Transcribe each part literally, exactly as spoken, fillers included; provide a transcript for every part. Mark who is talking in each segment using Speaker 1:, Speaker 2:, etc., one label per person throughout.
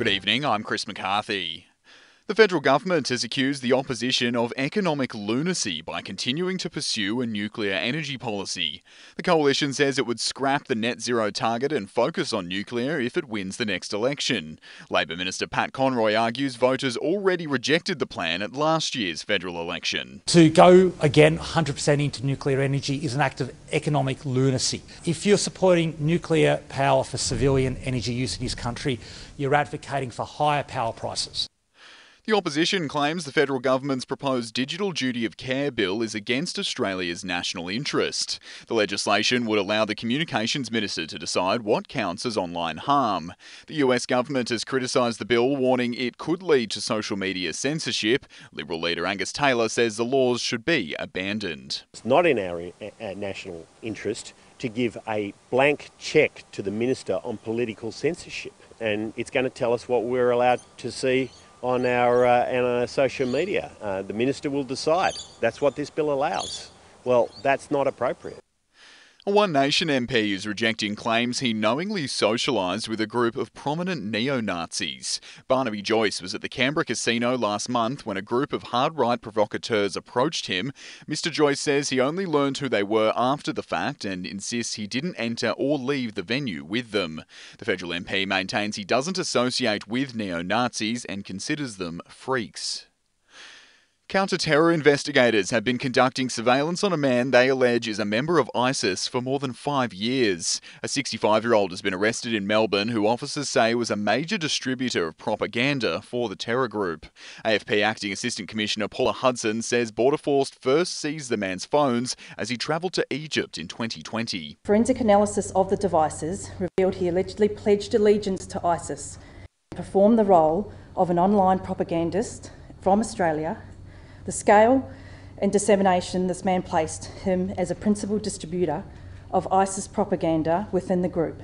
Speaker 1: Good evening, I'm Chris McCarthy. The federal government has accused the opposition of economic lunacy by continuing to pursue a nuclear energy policy. The coalition says it would scrap the net zero target and focus on nuclear if it wins the next election. Labor Minister Pat Conroy argues voters already rejected the plan at last year's federal election.
Speaker 2: To go again one hundred percent into nuclear energy is an act of economic lunacy. If you're supporting nuclear power for civilian energy use in this country, you're advocating for higher power prices.
Speaker 1: The opposition claims the federal government's proposed Digital Duty of Care bill is against Australia's national interest. The legislation would allow the Communications Minister to decide what counts as online harm. The U S government has criticised the bill, warning it could lead to social media censorship. Liberal leader Angus Taylor says the laws should be abandoned.
Speaker 3: It's not in our uh, national interest to give a blank cheque to the minister on political censorship, and it's going to tell us what we're allowed to see on our, uh, on our social media. Uh, the minister will decide. That's what this bill allows. Well, that's not appropriate.
Speaker 1: A One Nation M P is rejecting claims he knowingly socialised with a group of prominent neo-Nazis. Barnaby Joyce was at the Canberra casino last month when a group of hard-right provocateurs approached him. Mister Joyce says he only learned who they were after the fact and insists he didn't enter or leave the venue with them. The federal M P maintains he doesn't associate with neo-Nazis and considers them freaks. Counter-terror investigators have been conducting surveillance on a man they allege is a member of ISIS for more than five years. A sixty-five-year-old has been arrested in Melbourne who officers say was a major distributor of propaganda for the terror group. A F P Acting Assistant Commissioner Paula Hudson says Border Force first seized the man's phones as he travelled to Egypt in twenty twenty.
Speaker 4: Forensic analysis of the devices revealed he allegedly pledged allegiance to ISIS and performed the role of an online propagandist from Australia. The scale and dissemination this man placed him as a principal distributor of ISIS propaganda within the group.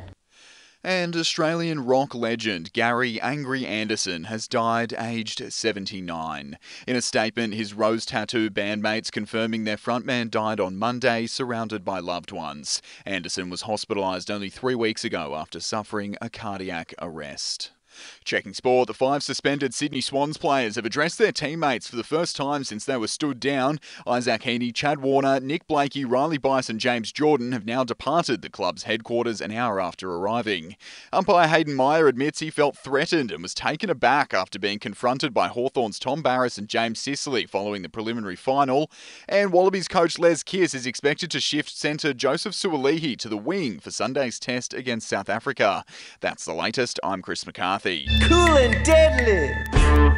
Speaker 1: And Australian rock legend Gary Angry Anderson has died aged seventy-nine. In a statement, his Rose Tattoo bandmates confirming their frontman died on Monday, surrounded by loved ones. Anderson was hospitalised only three weeks ago after suffering a cardiac arrest. Checking sport, the five suspended Sydney Swans players have addressed their teammates for the first time since they were stood down. Isaac Heaney, Chad Warner, Nick Blakey, Riley Bice and James Jordan have now departed the club's headquarters an hour after arriving. Umpire Hayden Meyer admits he felt threatened and was taken aback after being confronted by Hawthorn's Tom Barris and James Sicily following the preliminary final. And Wallabies coach Les Kiss is expected to shift centre Joseph Sualihi to the wing for Sunday's test against South Africa. That's the latest. I'm Chris McCarthy.
Speaker 5: Cool and deadly.